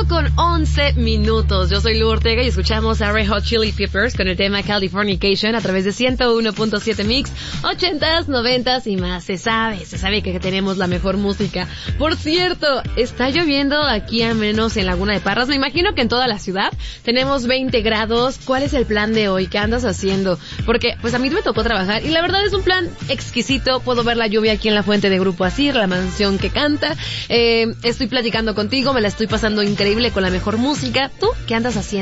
8:11. Yo soy Lu Ortega y escuchamos a Red Hot Chili Peppers con el tema Californication a través de 101.7 Mix, 80s, 90s y más. Se sabe que tenemos la mejor música. Por cierto, está lloviendo aquí a menos en Laguna de Parras. Me imagino que en toda la ciudad tenemos 20 grados. ¿Cuál es el plan de hoy? ¿Qué andas haciendo? Porque pues a mí me tocó trabajar y la verdad es un plan exquisito. Puedo ver la lluvia aquí en la fuente de Grupo Asir, la mansión que canta. Estoy platicando contigo, me la estoy pasando increíble con la mejor música. ¿Tú qué andas haciendo?